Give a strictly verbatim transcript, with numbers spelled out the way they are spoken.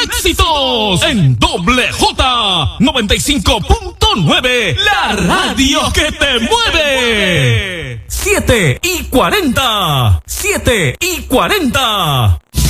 éxitos en Doble J noventa y cinco punto nueve, la radio que te mueve. siete y cuarenta, siete y cuarenta.